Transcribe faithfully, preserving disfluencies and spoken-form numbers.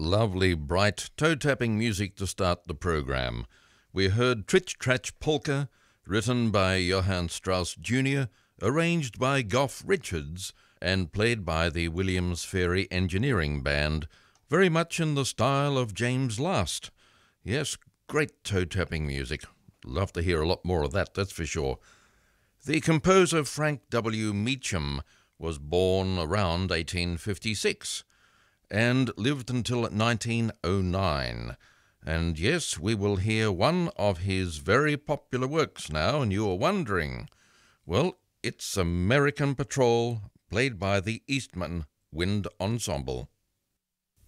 Lovely, bright, toe-tapping music to start the program. We heard Tritch Tratch Polka, written by Johann Strauss Junior, arranged by Gough Richards, and played by the Williams Ferry Engineering Band, very much in the style of James Last. Yes, great toe-tapping music. Love to hear a lot more of that, that's for sure. The composer Frank W. Meacham was born around eighteen fifty-six and lived until nineteen oh nine. And yes, we will hear one of his very popular works now, and you are wondering, well, it's American Patrol, played by the Eastman Wind Ensemble.